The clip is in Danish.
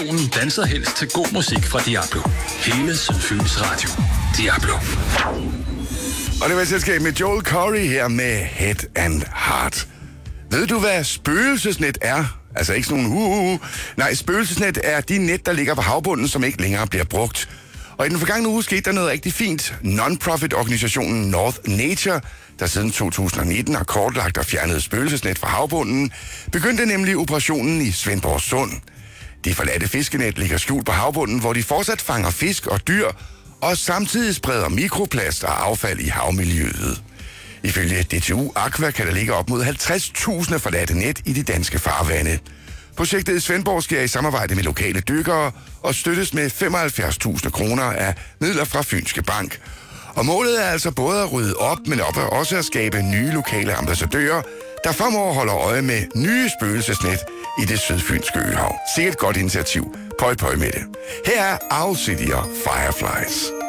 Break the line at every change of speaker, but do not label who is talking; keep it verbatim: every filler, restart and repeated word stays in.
Danser helst til god musik fra Diablo. Hele Sydfyns Radio. Diablo.
Og det var et selskab med Joel Corry her med Head and Heart. Ved du, hvad spøgelsesnet er? Altså ikke sådan nogle uh, uh, Nej, spøgelsesnet er de net, der ligger på havbunden, som ikke længere bliver brugt. Og i den forgangne uge skete der noget rigtig fint. Non-profit-organisationen North Nature, der siden to tusind nitten har kortlagt og fjernet spøgelsesnet fra havbunden, begyndte nemlig operationen i Svendborg Sund. De forladte fiskenet ligger skjult på havbunden, hvor de fortsat fanger fisk og dyr, og samtidig spreder mikroplast og affald i havmiljøet. Ifølge D T U Aqua kan der ligge op mod halvtreds tusind forladte net i de danske farvande. Projektet i Svendborg sker i samarbejde med lokale dykkere og støttes med femoghalvfjerds tusind kroner af midler fra Fynske Bank. Og målet er altså både at rydde op, men også at skabe nye lokale ambassadører, der fremover holder øje med nye spøgelsesnet i det sydfynske øhav. Se et godt initiativ. Pøj, pøj med det. Her er Owl City og Fireflies.